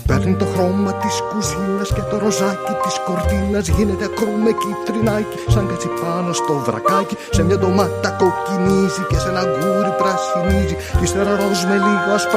Παίρνει το χρώμα της κουζίνας και το ροζάκι της κορτίνας. Γίνεται ακρού με κίτρινάκι, σαν κάτσι πάνω στο βρακάκι. Σε μια ντομάτα κοκκινίζει και σε ένα γκούρι πρασινίζει. Κι ύστερα ροζ με λίγο άσπρα